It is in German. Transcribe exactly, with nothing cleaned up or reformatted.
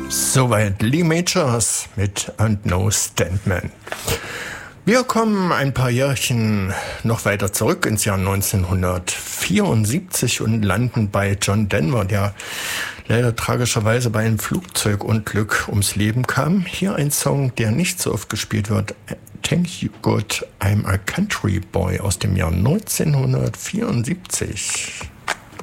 Soweit Lee Majors mit And No Standman. Wir kommen ein paar Jährchen noch weiter zurück ins Jahr neunzehnhundertvierundsiebzig und landen bei John Denver, der leider tragischerweise bei einem Flugzeugunglück ums Leben kam. Hier ein Song, der nicht so oft gespielt wird. Thank You God, I'm a Country Boy aus dem Jahr neunzehnhundertvierundsiebzig.